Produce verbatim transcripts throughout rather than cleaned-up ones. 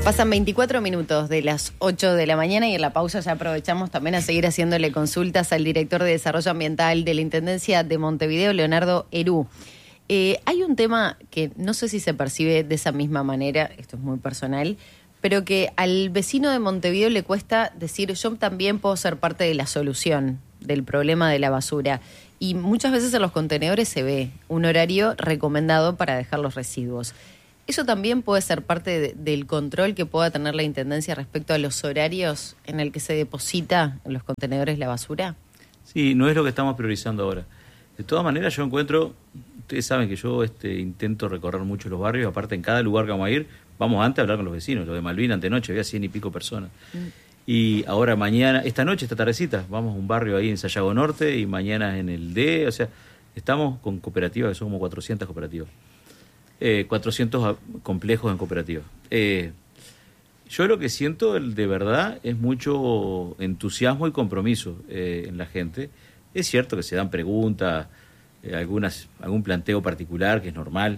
Pasan veinticuatro minutos de las ocho de la mañana y en la pausa ya aprovechamos también a seguir haciéndole consultas al director de Desarrollo Ambiental de la Intendencia de Montevideo, Leonardo Herú. Eh, hay un tema que no sé si se percibe de esa misma manera, esto es muy personal, pero que al vecino de Montevideo le cuesta decir yo también puedo ser parte de la solución del problema de la basura. Y muchas veces en los contenedores se ve un horario recomendado para dejar los residuos. ¿Eso también puede ser parte de, del control que pueda tener la Intendencia respecto a los horarios en el que se deposita en los contenedores la basura? Sí, no es lo que estamos priorizando ahora. De todas maneras, yo encuentro, ustedes saben que yo este, intento recorrer mucho los barrios, aparte en cada lugar que vamos a ir, vamos antes a hablar con los vecinos. Lo de Malvin antenoche había cien y pico personas. Mm. Y ahora mañana, esta noche, esta tardecita, vamos a un barrio ahí en Sayago Norte y mañana en el D, o sea, estamos con cooperativas, que son como cuatrocientas cooperativas. Eh, cuatrocientos complejos en cooperativa. Eh, yo lo que siento de verdad es mucho entusiasmo y compromiso eh, en la gente. Es cierto que se dan preguntas, eh, algunas, algún planteo particular que es normal,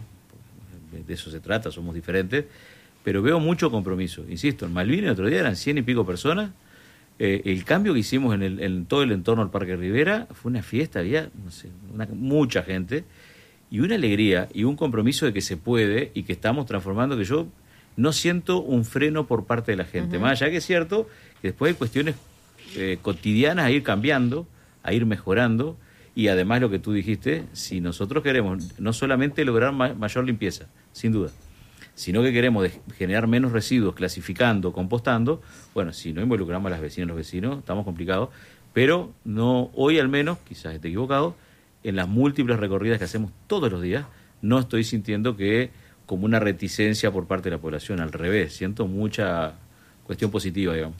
de eso se trata, somos diferentes, pero veo mucho compromiso. Insisto, en Malvin el otro día eran cien y pico personas. Eh, el cambio que hicimos en, el, en todo el entorno del Parque Rivera fue una fiesta, había no sé, una, mucha gente. Y una alegría y un compromiso de que se puede y que estamos transformando, que yo no siento un freno por parte de la gente. Uh-huh. Más allá que es cierto que después hay cuestiones eh, cotidianas a ir cambiando, a ir mejorando, y además lo que tú dijiste, si nosotros queremos no solamente lograr ma- mayor limpieza, sin duda, sino que queremos de- generar menos residuos clasificando, compostando, bueno, si no involucramos a las vecinas y los vecinos, estamos complicados, pero no hoy al menos, quizás esté equivocado, en las múltiples recorridas que hacemos todos los días, no estoy sintiendo que como una reticencia por parte de la población, al revés, siento mucha cuestión positiva, digamos.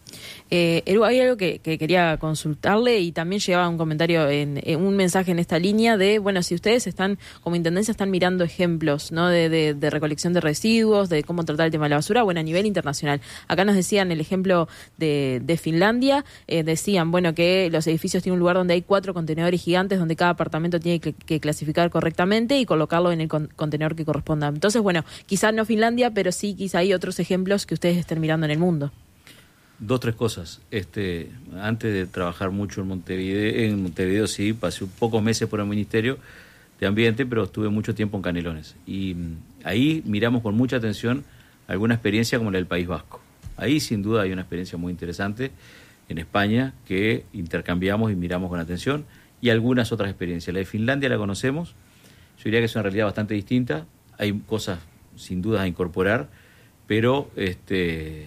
Eh, Herú, hay algo que, que quería consultarle y también llegaba un comentario, en, en un mensaje en esta línea de, bueno, si ustedes están, como Intendencia, están mirando ejemplos, ¿no? de, de, de recolección de residuos, de cómo tratar el tema de la basura, bueno, a nivel internacional. Acá nos decían el ejemplo de, de Finlandia, eh, decían, bueno, que los edificios tienen un lugar donde hay cuatro contenedores gigantes donde cada apartamento tiene que, que clasificar correctamente y colocarlo en el con, contenedor que corresponda. Entonces, bueno, quizás no Finlandia, pero sí quizá hay otros ejemplos que ustedes estén mirando en el mundo. Dos, tres cosas. Este, antes de trabajar mucho en Montevideo, en Montevideo sí, pasé pocos meses por el Ministerio de Ambiente, pero estuve mucho tiempo en Canelones. Y ahí miramos con mucha atención alguna experiencia como la del País Vasco. Ahí sin duda hay una experiencia muy interesante en España que intercambiamos y miramos con atención, y algunas otras experiencias. La de Finlandia la conocemos, yo diría que es una realidad bastante distinta, hay cosas sin duda a incorporar, pero este...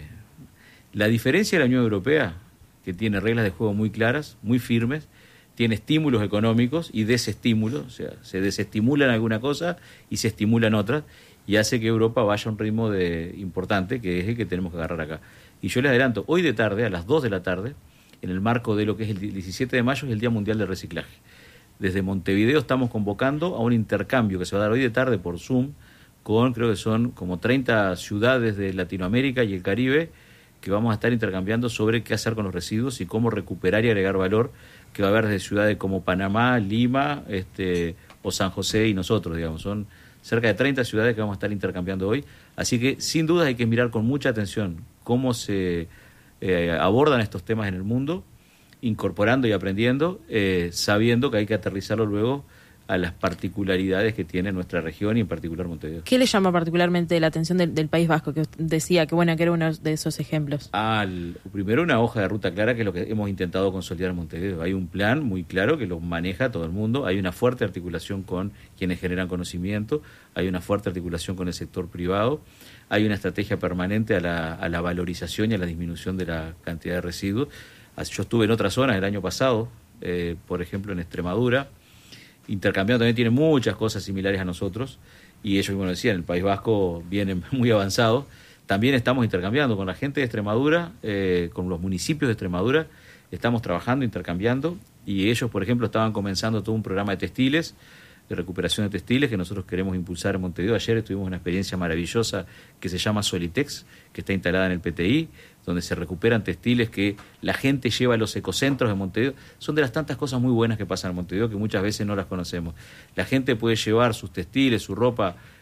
la diferencia de la Unión Europea, que tiene reglas de juego muy claras, muy firmes, tiene estímulos económicos y desestímulos, o sea, se desestimulan alguna cosa y se estimulan otras, y hace que Europa vaya a un ritmo de, importante, que es el que tenemos que agarrar acá. Y yo les adelanto, hoy de tarde, a las dos de la tarde, en el marco de lo que es el diecisiete de mayo, es el Día Mundial del Reciclaje. Desde Montevideo estamos convocando a un intercambio que se va a dar hoy de tarde por Zoom, con creo que son como treinta ciudades de Latinoamérica y el Caribe, que vamos a estar intercambiando sobre qué hacer con los residuos y cómo recuperar y agregar valor, que va a haber desde ciudades como Panamá, Lima, este, o San José y nosotros, digamos. Son cerca de treinta ciudades que vamos a estar intercambiando hoy. Así que, sin duda, hay que mirar con mucha atención cómo se eh, abordan estos temas en el mundo, incorporando y aprendiendo, eh, sabiendo que hay que aterrizarlo luego a las particularidades que tiene nuestra región y en particular Montevideo. ¿Qué le llama particularmente la atención del, del País Vasco, que decía que bueno que era uno de esos ejemplos? Al, primero, una hoja de ruta clara, que es lo que hemos intentado consolidar en Montevideo. Hay un plan muy claro que lo maneja todo el mundo, hay una fuerte articulación con quienes generan conocimiento, hay una fuerte articulación con el sector privado, hay una estrategia permanente a la, a la valorización y a la disminución de la cantidad de residuos. Yo estuve en otras zonas el año pasado, eh, por ejemplo en Extremadura. Intercambiando también tiene muchas cosas similares a nosotros, y ellos, como decían, el País Vasco viene muy avanzado. También estamos intercambiando con la gente de Extremadura, eh, con los municipios de Extremadura, estamos trabajando, intercambiando, y ellos, por ejemplo, estaban comenzando todo un programa de textiles, de recuperación de textiles, que nosotros queremos impulsar en Montevideo. Ayer tuvimos una experiencia maravillosa que se llama Solitex, que está instalada en el P T I, donde se recuperan textiles que la gente lleva a los ecocentros de Montevideo. Son de las tantas cosas muy buenas que pasan en Montevideo que muchas veces no las conocemos. La gente puede llevar sus textiles, su ropa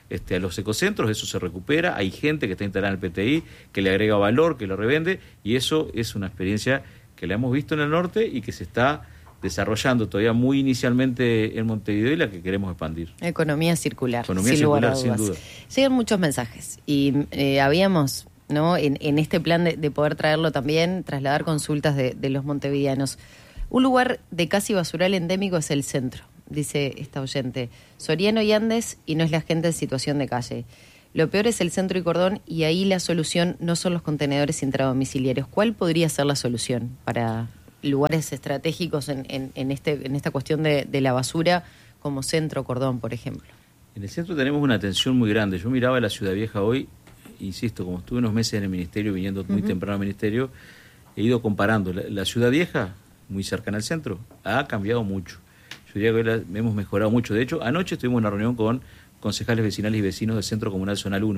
este, a los ecocentros, eso se recupera, hay gente que está instalada en el P T I, que le agrega valor, que lo revende, y eso es una experiencia que la hemos visto en el norte y que se está desarrollando todavía muy inicialmente en Montevideo y la que queremos expandir. Economía circular. Economía sin circular, lugar a sin dudas. duda. Llegan muchos mensajes y eh, habíamos, ¿no? En, en este plan de, de poder traerlo también, trasladar consultas de, de los montevideanos. Un lugar de casi basural endémico es el centro, dice esta oyente. Soriano y Andes, y no es la gente en situación de calle. Lo peor es el centro y Cordón, y ahí la solución no son los contenedores intradomiciliarios. ¿Cuál podría ser la solución para lugares estratégicos en, en, en, este, en esta cuestión de, de la basura, como Centro Cordón, por ejemplo? En el centro tenemos una atención muy grande. Yo miraba la Ciudad Vieja hoy, insisto, como estuve unos meses en el ministerio, viniendo muy uh-huh. temprano al ministerio, he ido comparando. La, la Ciudad Vieja, muy cercana al centro, ha cambiado mucho. Yo diría que la, hemos mejorado mucho. De hecho, anoche tuvimos una reunión con concejales vecinales y vecinos del Centro Comunal Zonal uno.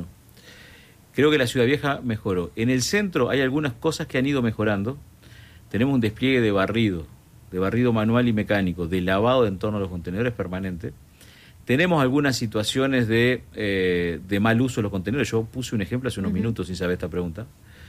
Creo que la Ciudad Vieja mejoró. En el centro hay algunas cosas que han ido mejorando. Tenemos un despliegue de barrido, de barrido manual y mecánico, de lavado en torno a los contenedores permanente. Tenemos algunas situaciones de, eh, de mal uso de los contenedores. Yo puse un ejemplo hace unos uh-huh. minutos sin saber esta pregunta.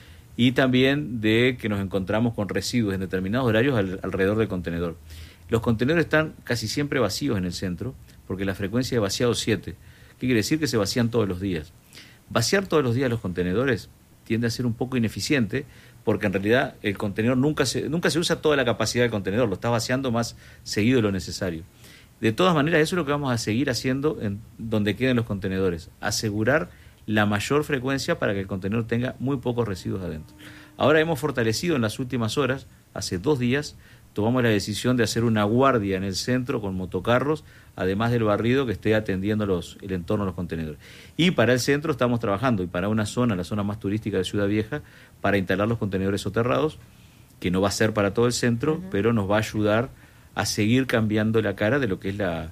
Y también de que nos encontramos con residuos en determinados horarios al, alrededor del contenedor. Los contenedores están casi siempre vacíos en el centro, porque la frecuencia de vaciado es siete. ¿Qué quiere decir? Que se vacían todos los días. Vaciar todos los días los contenedores tiende a ser un poco ineficiente, porque en realidad el contenedor nunca se, nunca se usa toda la capacidad del contenedor, lo está vaciando más seguido de lo necesario. De todas maneras, eso es lo que vamos a seguir haciendo en donde queden los contenedores, asegurar la mayor frecuencia para que el contenedor tenga muy pocos residuos adentro. Ahora hemos fortalecido en las últimas horas, hace dos días, tomamos la decisión de hacer una guardia en el centro con motocarros, además del barrido que esté atendiendo los, el entorno de los contenedores. Y para el centro estamos trabajando, y para una zona, la zona más turística de Ciudad Vieja, para instalar los contenedores soterrados, que no va a ser para todo el centro, uh-huh. pero nos va a ayudar a seguir cambiando la cara de lo que es la,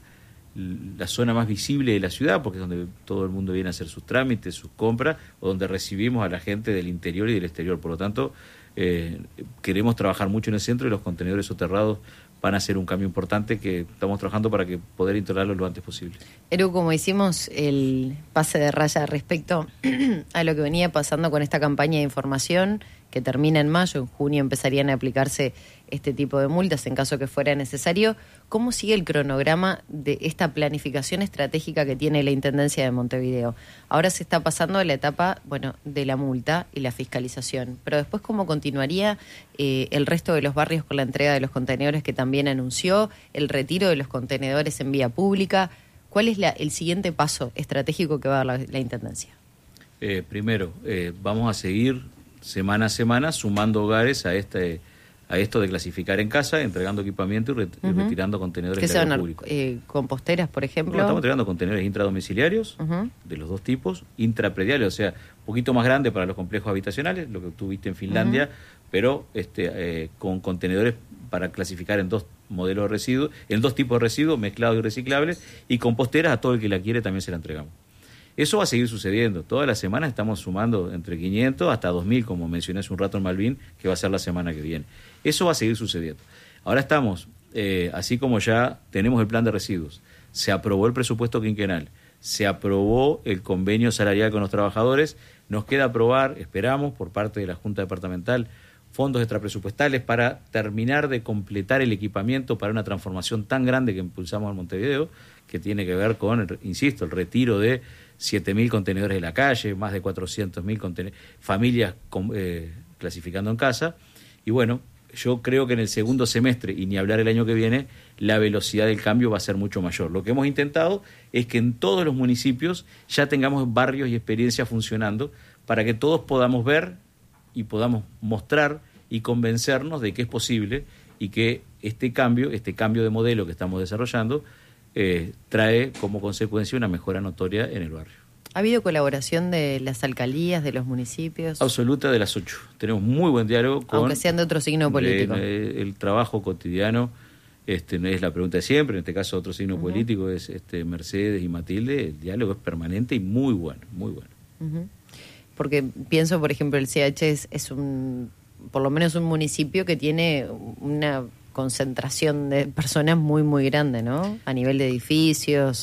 la zona más visible de la ciudad, porque es donde todo el mundo viene a hacer sus trámites, sus compras, o donde recibimos a la gente del interior y del exterior. Por lo tanto, eh, queremos trabajar mucho en el centro y los contenedores soterrados van a ser un cambio importante que estamos trabajando para que poder instalarlos lo antes posible. Eru, como hicimos el pase de raya respecto a lo que venía pasando con esta campaña de información que termina en mayo, en junio empezarían a aplicarse este tipo de multas en caso que fuera necesario. ¿Cómo sigue el cronograma de esta planificación estratégica que tiene la Intendencia de Montevideo? Ahora se está pasando a la etapa, bueno, de la multa y la fiscalización, pero después, ¿cómo continuaría eh, el resto de los barrios con la entrega de los contenedores que también anunció, el retiro de los contenedores en vía pública? ¿Cuál es la, el siguiente paso estratégico que va a dar la, la Intendencia? Eh, primero, eh, vamos a seguir semana a semana sumando hogares a este a esto de clasificar en casa, entregando equipamiento y, re, uh-huh. y retirando contenedores de la público. Eh, ¿Composteras, por ejemplo? No, estamos entregando contenedores intradomiciliarios uh-huh. de los dos tipos, intraprediales, o sea, un poquito más grande para los complejos habitacionales, lo que tú viste en Finlandia, uh-huh. pero este eh, con contenedores para clasificar en dos modelos de residuos, en dos tipos de residuos, mezclados y reciclables, y composteras a todo el que la quiere también se la entregamos. Eso va a seguir sucediendo. Todas las semanas estamos sumando entre quinientos hasta dos mil, como mencioné hace un rato en Malvin, que va a ser la semana que viene. Eso va a seguir sucediendo. Ahora estamos, eh, así como ya tenemos el plan de residuos, se aprobó el presupuesto quinquenal, se aprobó el convenio salarial con los trabajadores, nos queda aprobar, esperamos, por parte de la Junta Departamental, fondos extrapresupuestales para terminar de completar el equipamiento para una transformación tan grande que impulsamos en Montevideo, que tiene que ver con, el, insisto, el retiro de siete mil contenedores de la calle, más de cuatrocientos mil contenedores, familias con, eh, clasificando en casa. Y bueno, yo creo que en el segundo semestre, y ni hablar el año que viene, la velocidad del cambio va a ser mucho mayor. Lo que hemos intentado es que en todos los municipios ya tengamos barrios y experiencias funcionando para que todos podamos ver y podamos mostrar y convencernos de que es posible y que este cambio, este cambio de modelo que estamos desarrollando, Eh, trae como consecuencia una mejora notoria en el barrio. ¿Ha habido colaboración de las alcaldías, de los municipios? Absoluta, de las ocho. Tenemos muy buen diálogo con... Aunque sean de otro signo político. De, de, el trabajo cotidiano, este, no es la pregunta de siempre, en este caso otro signo uh-huh. político es este, Mercedes y Matilde, el diálogo es permanente y muy bueno, muy bueno. Uh-huh. Porque pienso, por ejemplo, el C H es, es un, por lo menos un municipio que tiene una concentración de personas muy, muy grande, ¿no? A nivel de edificios,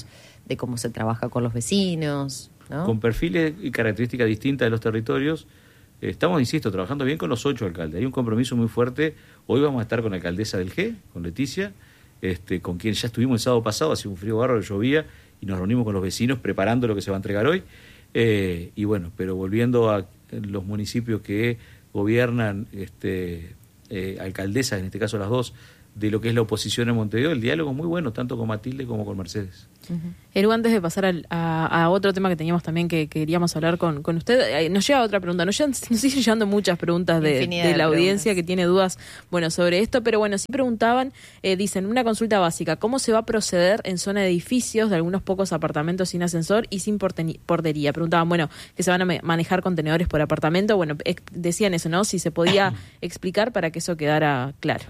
de cómo se trabaja con los vecinos, ¿no? Con perfiles y características distintas de los territorios. Eh, estamos, insisto, trabajando bien con los ocho alcaldes. Hay un compromiso muy fuerte. Hoy vamos a estar con la alcaldesa del G, con Leticia, este, con quien ya estuvimos el sábado pasado, hacía un frío bárbaro, llovía, y nos reunimos con los vecinos preparando lo que se va a entregar hoy. Eh, y bueno, pero volviendo a los municipios que gobiernan, este, eh, alcaldesas, en este caso las dos, de lo que es la oposición en Montevideo, el diálogo es muy bueno, tanto con Matilde como con Mercedes. Uh-huh. Eru, antes de pasar al, a, a otro tema que teníamos también que, que queríamos hablar con, con usted, eh, nos llega otra pregunta, nos, llegan, nos siguen llegando muchas preguntas de, de la de audiencia preguntas. que tiene dudas bueno sobre esto, pero bueno, sí preguntaban, eh, dicen, una consulta básica, ¿cómo se va a proceder en zona de edificios de algunos pocos apartamentos sin ascensor y sin porteni- portería? Preguntaban, bueno, que se van a me- manejar contenedores por apartamento, bueno, ex- decían eso, ¿no? Si se podía explicar para que eso quedara claro.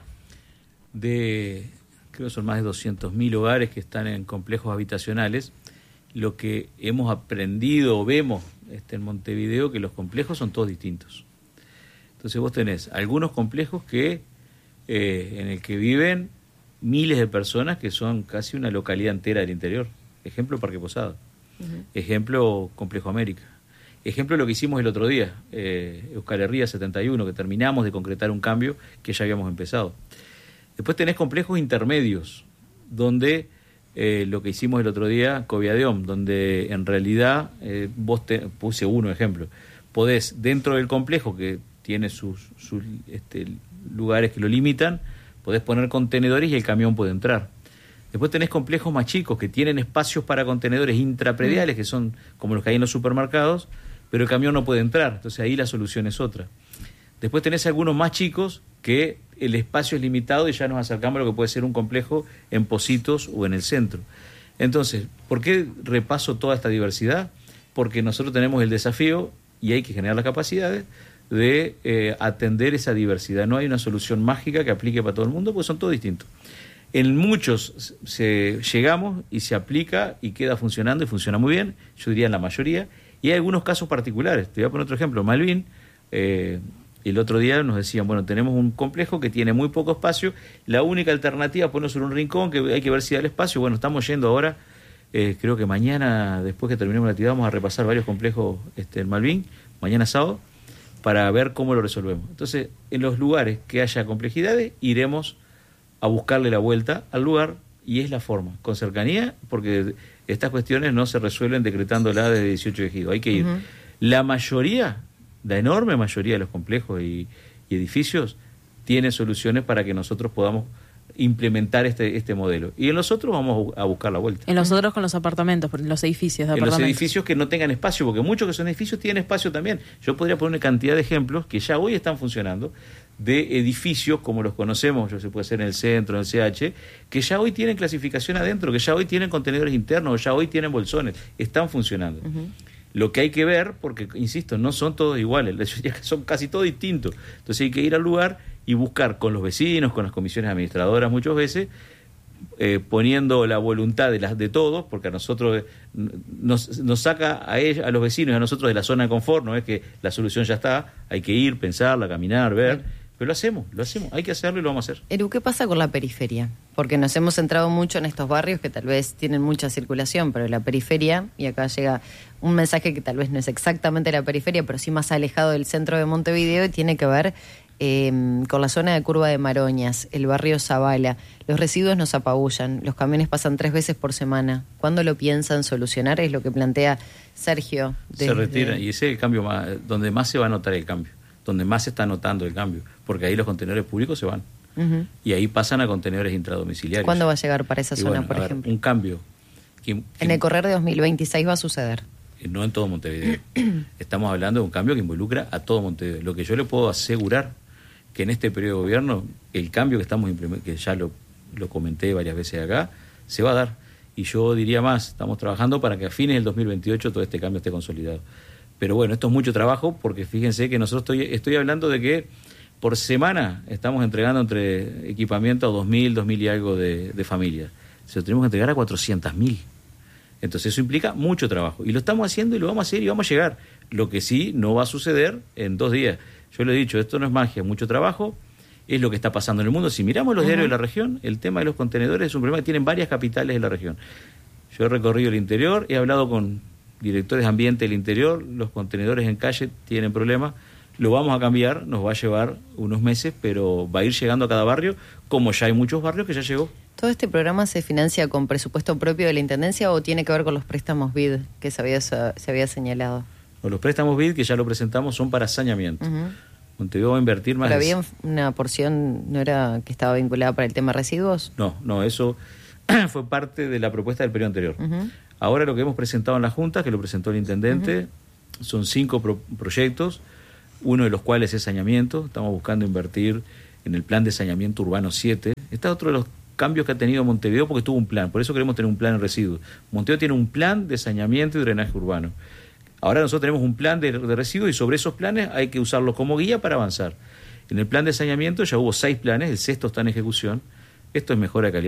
De, creo que son más de doscientos mil hogares que están en complejos habitacionales. Lo que hemos aprendido o vemos este, en Montevideo, que los complejos son todos distintos. Entonces vos tenés algunos complejos que eh, en el que viven miles de personas, que son casi una localidad entera del interior. Ejemplo, Parque Posada. Uh-huh. Ejemplo, Complejo América. Ejemplo, lo que hicimos el otro día, eh, Euskal Herria setenta y uno, que terminamos de concretar un cambio que ya habíamos empezado. Después tenés complejos intermedios, donde eh, lo que hicimos el otro día, Coviadeón, donde en realidad, eh, vos te, puse uno ejemplo, podés dentro del complejo, que tiene sus, sus este, lugares que lo limitan, podés poner contenedores y el camión puede entrar. Después tenés complejos más chicos, que tienen espacios para contenedores intraprediales, que son como los que hay en los supermercados, pero el camión no puede entrar, entonces ahí la solución es otra. Después tenés algunos más chicos que el espacio es limitado y ya nos acercamos a lo que puede ser un complejo en Positos o en el centro. Entonces, ¿por qué repaso toda esta diversidad? Porque nosotros tenemos el desafío, y hay que generar las capacidades, de eh, atender esa diversidad. No hay una solución mágica que aplique para todo el mundo, porque son todos distintos. En muchos se, llegamos y se aplica y queda funcionando y funciona muy bien, yo diría en la mayoría, y hay algunos casos particulares. Te voy a poner otro ejemplo. Malvin, eh, el otro día nos decían, bueno, tenemos un complejo que tiene muy poco espacio, la única alternativa es ponerlo sobre un rincón, que hay que ver si da el espacio. Bueno, estamos yendo ahora, eh, creo que mañana, después que terminemos la actividad, vamos a repasar varios complejos este, en Malvin, mañana sábado, para ver cómo lo resolvemos. Entonces, en los lugares que haya complejidades, iremos a buscarle la vuelta al lugar, y es la forma, con cercanía, porque estas cuestiones no se resuelven decretándola desde dieciocho de ejido, hay que ir. Uh-huh. La mayoría, la enorme mayoría de los complejos y, y edificios tiene soluciones para que nosotros podamos implementar este este modelo. Y en los otros vamos a buscar la vuelta. En los otros con los apartamentos, en los edificios de en apartamentos. los edificios que no tengan espacio, porque muchos que son edificios tienen espacio también. Yo podría poner una cantidad de ejemplos que ya hoy están funcionando, de edificios como los conocemos, yo se puede hacer en el centro, en el C H, que ya hoy tienen clasificación adentro, que ya hoy tienen contenedores internos, ya hoy tienen bolsones, están funcionando. Uh-huh. Lo que hay que ver, porque, insisto, no son todos iguales, son casi todos distintos. Entonces hay que ir al lugar y buscar con los vecinos, con las comisiones administradoras muchas veces, eh, poniendo la voluntad de las de todos, porque a nosotros nos, nos saca a, ellos, a los vecinos y a nosotros de la zona de confort, no es que la solución ya está, hay que ir, pensarla, caminar, ver, sí. Pero lo hacemos, lo hacemos, hay que hacerlo y lo vamos a hacer. Eru, ¿qué pasa con la periferia? Porque nos hemos centrado mucho en estos barrios que tal vez tienen mucha circulación, pero la periferia, y acá llega un mensaje que tal vez no es exactamente la periferia, pero sí más alejado del centro de Montevideo, y tiene que ver eh, con la zona de Curva de Maroñas, el barrio Zavala. Los residuos nos apabullan, los camiones pasan tres veces por semana. ¿Cuándo lo piensan solucionar? Es lo que plantea Sergio. Desde... Se retira, y ese es el cambio más, donde más se va a notar el cambio, donde más se está notando el cambio, porque ahí los contenedores públicos se van. Uh-huh. Y ahí pasan a contenedores intradomiciliarios. ¿Cuándo va a llegar para esa y zona, bueno, por ver, ejemplo? Un cambio. Que, que, en el correr de dos mil veintiséis va a suceder. No en todo Montevideo. Estamos hablando de un cambio que involucra a todo Montevideo. Lo que yo le puedo asegurar, que en este periodo de gobierno, el cambio que estamos implementando, que ya lo, lo comenté varias veces acá, se va a dar. Y yo diría más, estamos trabajando para que a fines del dos mil veintiocho todo este cambio esté consolidado. Pero bueno, esto es mucho trabajo, porque fíjense que nosotros estoy, estoy hablando de que por semana estamos entregando entre equipamiento a dos mil, dos mil y algo de, de familias. Se lo tenemos que entregar a cuatrocientos mil. Entonces eso implica mucho trabajo. Y lo estamos haciendo y lo vamos a hacer y vamos a llegar. Lo que sí no va a suceder en dos días. Yo le he dicho, esto no es magia, es mucho trabajo. Es lo que está pasando en el mundo. Si miramos los uh-huh. diarios de la región, el tema de los contenedores es un problema que tienen varias capitales de la región. Yo he recorrido el interior, he hablado con directores de ambiente del interior, los contenedores en calle tienen problemas, lo vamos a cambiar, nos va a llevar unos meses, pero va a ir llegando a cada barrio, como ya hay muchos barrios que ya llegó. ¿Todo este programa se financia con presupuesto propio de la Intendencia o tiene que ver con los préstamos B I D que se había, se había señalado? Los préstamos B I D, que ya lo presentamos, son para saneamiento. Uh-huh. Montevideo va a invertir más... ¿Pero había una porción, no era que estaba vinculada para el tema de residuos? No, no, eso fue parte de la propuesta del periodo anterior. Uh-huh. Ahora lo que hemos presentado en la Junta, que lo presentó el Intendente, uh-huh. son cinco pro- proyectos, uno de los cuales es saneamiento. Estamos buscando invertir en el plan de saneamiento urbano siete. Este es otro de los cambios que ha tenido Montevideo porque tuvo un plan, por eso queremos tener un plan en residuos. Montevideo tiene un plan de saneamiento y drenaje urbano. Ahora nosotros tenemos un plan de, de residuos y sobre esos planes hay que usarlos como guía para avanzar. En el plan de saneamiento ya hubo seis planes, el sexto está en ejecución. Esto es mejora de calidad.